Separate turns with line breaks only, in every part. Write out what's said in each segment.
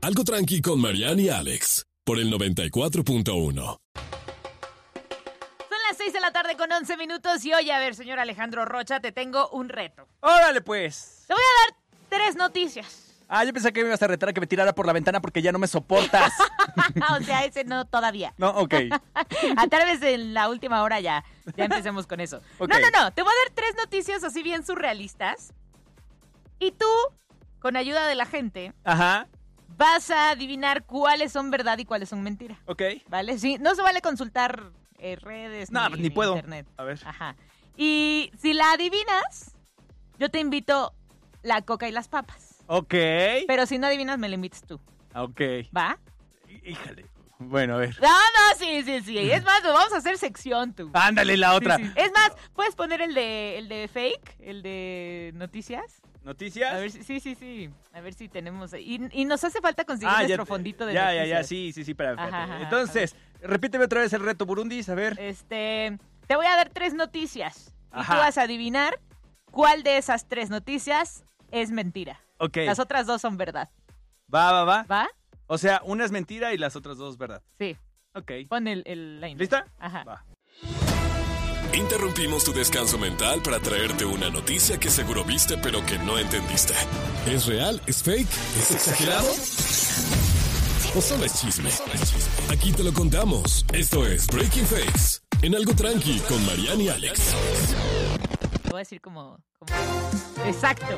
Algo Tranqui con Mariana y Alex, por el 94.1.
Son las 6 de la tarde con 11 minutos y hoy, a ver, señor Alejandro Rocha, te tengo un reto.
¡Órale, pues!
Te voy a dar 3 noticias.
Yo pensé que me ibas a retar a que me tirara por la ventana porque ya no me soportas.
O sea, ese no todavía.
No, ok.
A tal vez en la última hora ya empecemos con eso.
Okay.
No, te voy a dar 3 noticias así bien surrealistas. Y tú, con ayuda de la gente,
Ajá.
vas a adivinar cuáles son verdad y cuáles son mentira.
Ok.
¿Vale? Sí, no se vale consultar redes
Ni puedo.
internet.
A ver.
Ajá. Y si la adivinas, yo te invito la coca y las papas.
Ok.
Pero si no adivinas, me la invitas tú.
Ok.
¿Va?
Híjale. Bueno, a ver.
No, sí. Es más, nos vamos a hacer sección tú.
Ándale, la otra.
Sí. Es más, ¿puedes poner el de fake? El de noticias.
¿Noticias?
A ver, sí. A ver si tenemos. Y nos hace falta conseguir nuestro fondito de noticias.
Ya. Sí, espérame.
Ajá.
Entonces, repíteme otra vez el reto Burundis, a ver.
Te voy a dar 3 noticias. Y
Ajá.
tú vas a adivinar cuál de esas 3 noticias es mentira.
Ok.
Las otras 2 son verdad.
Va.
¿Va?
O sea, una es mentira y las otras 2 verdad.
Sí.
Ok.
Pon la intro.
¿Lista?
Ajá.
Va.
Interrumpimos tu descanso mental para traerte una noticia que seguro viste pero que no entendiste. ¿Es real? ¿Es fake? ¿Es exagerado? ¿O solo es chisme? Aquí te lo contamos. Esto es Breaking Fakes, en Algo Tranqui con Mariana y Alex.
Te voy a decir como... Exacto.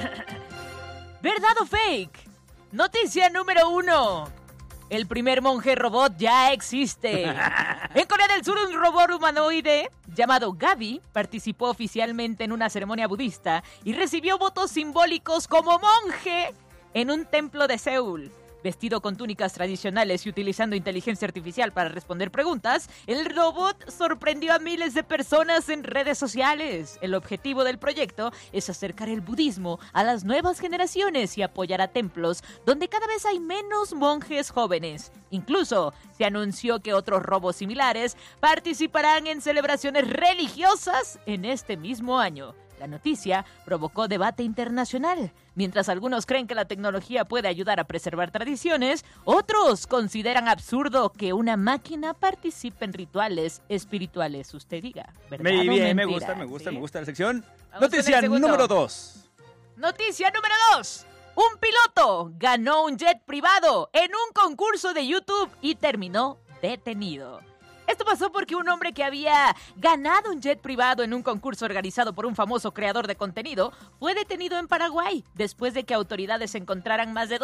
¿Verdad o fake? Noticia número 1. El primer monje robot ya existe. En Corea del Sur, un robot humanoide llamado Gaby participó oficialmente en una ceremonia budista y recibió votos simbólicos como monje en un templo de Seúl. Vestido con túnicas tradicionales y utilizando inteligencia artificial para responder preguntas, el robot sorprendió a miles de personas en redes sociales. El objetivo del proyecto es acercar el budismo a las nuevas generaciones y apoyar a templos donde cada vez hay menos monjes jóvenes. Incluso se anunció que otros robots similares participarán en celebraciones religiosas en este mismo año. La noticia provocó debate internacional. Mientras algunos creen que la tecnología puede ayudar a preservar tradiciones, otros consideran absurdo que una máquina participe en rituales espirituales. Usted diga, ¿verdad o
Bien, me
mentira?
gusta la sección.
Vamos
Noticia
con el segundo.
número 2.
Noticia número 2. Un piloto ganó un jet privado en un concurso de YouTube y terminó detenido. Esto pasó porque un hombre que había ganado un jet privado en un concurso organizado por un famoso creador de contenido fue detenido en Paraguay después de que autoridades encontraran más de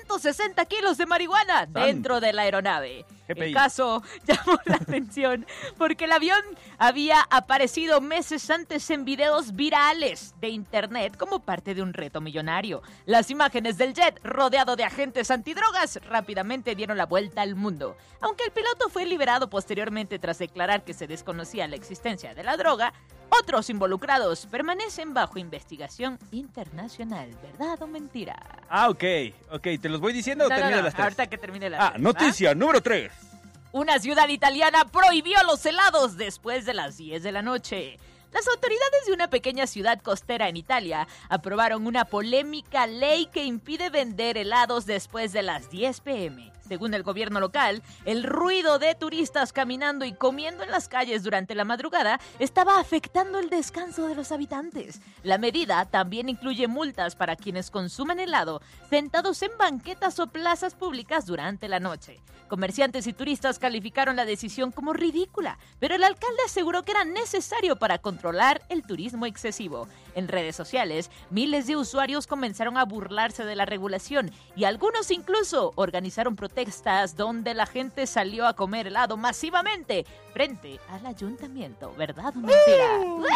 260 kilos de marihuana dentro de la aeronave.
GPI.
El caso llamó la atención porque el avión había aparecido meses antes en videos virales de internet como parte de un reto millonario. Las imágenes del jet rodeado de agentes antidrogas rápidamente dieron la vuelta al mundo. Aunque el piloto fue liberado posteriormente tras declarar que se desconocía la existencia de la droga, otros involucrados permanecen bajo investigación internacional. ¿Verdad o mentira?
Ok. ¿Te los voy diciendo o termino las 3?
Ahorita que termine la
Noticia número 3.
Una ciudad italiana prohibió los helados después de las 10 de la noche. Las autoridades de una pequeña ciudad costera en Italia aprobaron una polémica ley que impide vender helados después de las 10 p.m. Según el gobierno local, el ruido de turistas caminando y comiendo en las calles durante la madrugada estaba afectando el descanso de los habitantes. La medida también incluye multas para quienes consuman helado sentados en banquetas o plazas públicas durante la noche. Comerciantes y turistas calificaron la decisión como ridícula, pero el alcalde aseguró que era necesario para controlar el turismo excesivo. En redes sociales, miles de usuarios comenzaron a burlarse de la regulación y algunos incluso organizaron protestas donde la gente salió a comer helado masivamente frente al ayuntamiento. ¿Verdad o mentira?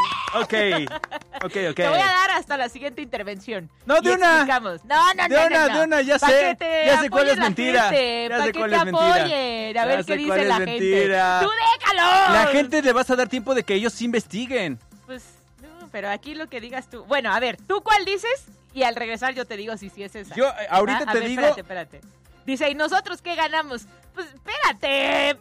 Ok.
Te voy a dar hasta la siguiente intervención.
No, de
y
una.
explicamos.
De una, ya sé. Ya sé cuál es mentira.
Ya sé cuál es mentira. A ver qué dice la gente. ¡Tú déjalo!
La gente le vas a dar tiempo de que ellos investiguen.
Pues, no, pero aquí lo que digas tú. Bueno, a ver, ¿tú cuál dices? Y al regresar yo te digo si sí es esa.
Yo ahorita te digo...
Espérate. Dice, ¿y nosotros qué ganamos? Pues, espérate.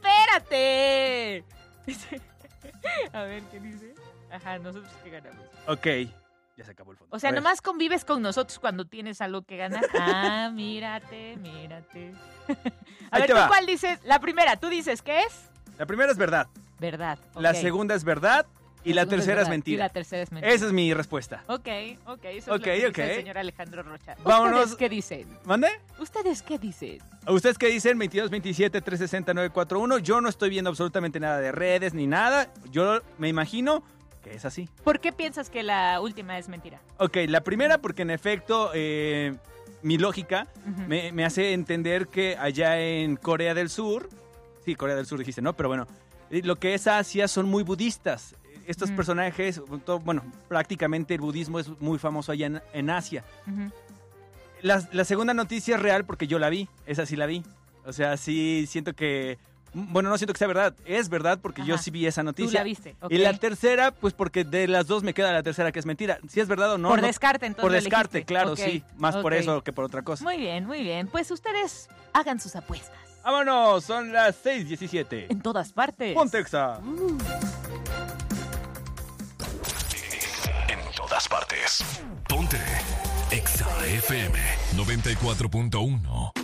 Dice, a ver, ¿qué dice? Ajá, ¿nosotros qué ganamos?
Ok. Ya se acabó el fondo.
O sea,
A ver.
nomás convives con nosotros cuando tienes algo que ganar. Ah, mírate. A
Ahí
ver,
te
¿tú
va.
cuál dices? La primera, ¿tú dices qué es?
La primera es verdad.
Verdad.
La
ok.
segunda es verdad. Y la
segunda
tercera es
verdad,
mentira.
Y la tercera es mentira.
Esa es mi respuesta.
Ok, eso es
Ok,
lo que
ok.
dice el señor Alejandro Rocha.
Vámonos.
¿Ustedes qué dicen?
¿Mande?
¿Ustedes qué dicen?
¿A ustedes qué dicen? 22 27 360 941. Yo no estoy viendo absolutamente nada de redes ni nada. Yo me imagino que es así.
¿Por qué piensas que la última es mentira?
Ok, la primera porque en efecto mi lógica
Ujú.
me hace entender que allá en Corea del Sur, sí, Corea del Sur dijiste, ¿no? Pero bueno, lo que es Asia son muy budistas. Estos
Mm.
personajes, bueno, prácticamente el budismo es muy famoso allá en Asia.
Ujú.
La segunda noticia es real porque yo la vi, esa sí la vi. O sea, sí siento que, bueno, no siento que sea verdad, es verdad porque yo
Ajá.
sí vi esa
Tú
noticia.
la viste, ok.
Y la tercera, pues porque de las dos me queda la tercera que es mentira. Si es verdad o no.
por
no-
descarte, entonces.
por
la
descarte,
elegiste.
claro,
Ok,
sí. Más por
ok.
eso que por otra cosa.
Muy bien, muy bien. Pues ustedes hagan sus apuestas.
Vámonos, son las 6:17.
En todas partes.
Pontexa.
En todas partes. Ponte. Exa FM 94.1.